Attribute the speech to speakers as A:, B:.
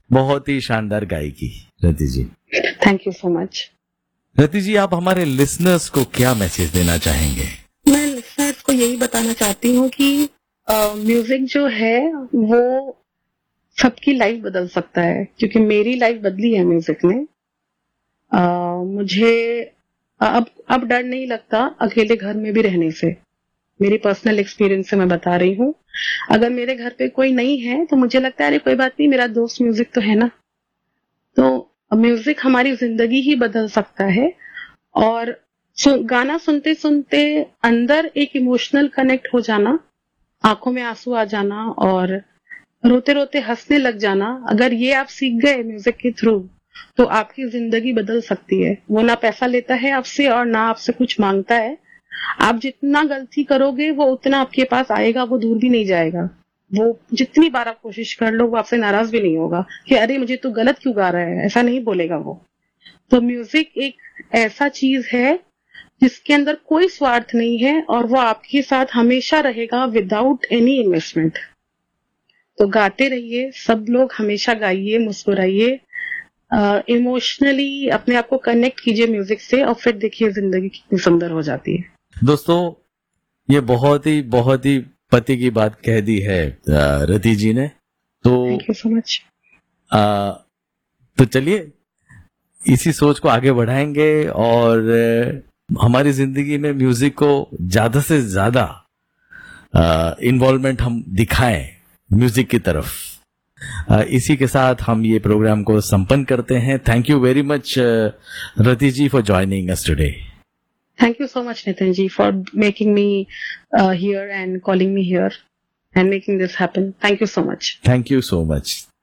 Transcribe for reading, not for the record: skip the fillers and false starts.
A: बहुत ही शानदार गायकी रति जी।
B: Thank you so much.
A: रति जी, आप हमारे लिसनर्स को क्या मैसेज देना चाहेंगे?
B: मैं लिसनर्स को यही बताना चाहती हूँ कि म्यूजिक जो है वो सबकी लाइफ बदल सकता है, क्योंकि मेरी लाइफ बदली है म्यूजिक ने। मुझे अब डर नहीं लगता अकेले घर में भी रहने से। मेरी पर्सनल एक्सपीरियंस से मैं बता रही हूँ। अगर मेरे घर पे कोई नहीं है तो मुझे लगता है अरे कोई बात नहीं, मेरा दोस्त म्यूजिक तो है ना। तो म्यूजिक हमारी जिंदगी ही बदल सकता है। और गाना सुनते सुनते अंदर एक इमोशनल कनेक्ट हो जाना, आंखों में आंसू आ जाना और रोते रोते हंसने लग जाना, अगर ये आप सीख गए म्यूजिक के थ्रू तो आपकी जिंदगी बदल सकती है। वो ना पैसा लेता है आपसे और ना आपसे कुछ मांगता है। आप जितना गलती करोगे वो उतना आपके पास आएगा, वो दूर भी नहीं जाएगा। वो जितनी बार आप कोशिश कर लो वो आपसे नाराज भी नहीं होगा कि अरे मुझे तो गलत क्यों गा रहा है, ऐसा नहीं बोलेगा वो। तो म्यूजिक एक ऐसा चीज है जिसके अंदर कोई स्वार्थ नहीं है और वो आपके साथ हमेशा रहेगा विदाउट एनी इन्वेस्टमेंट। तो गाते रहिए, सब लोग हमेशा गाइए, मुस्कुराइए, इमोशनली अपने आप को कनेक्ट कीजिए म्यूजिक से और फिर देखिए जिंदगी कितनी सुंदर हो जाती है।
A: दोस्तों, ये बहुत ही पति की बात कह दी है रति जी ने। तो
B: थैंक यू सो मच।
A: तो चलिए इसी सोच को आगे बढ़ाएंगे और हमारी जिंदगी में म्यूजिक को ज्यादा से ज्यादा इन्वॉल्वमेंट हम दिखाएं म्यूजिक की तरफ। इसी के साथ हम ये प्रोग्राम को संपन्न करते हैं। Thank you very much Rati ji for joining us today.
B: Thank you so much, Nitin ji, for making me here and calling me here and making this happen. Thank you so much.
A: Thank you so much.